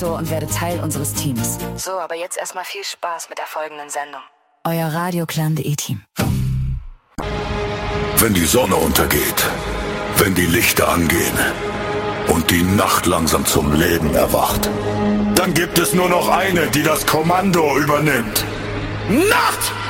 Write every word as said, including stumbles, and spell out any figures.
und werde Teil unseres Teams. So, aber jetzt erstmal viel Spaß mit der folgenden Sendung. Euer radioclan.de-Team. Wenn die Sonne untergeht, wenn die Lichter angehen und die Nacht langsam zum Leben erwacht, dann gibt es nur noch eine, die das Kommando übernimmt. Nacht!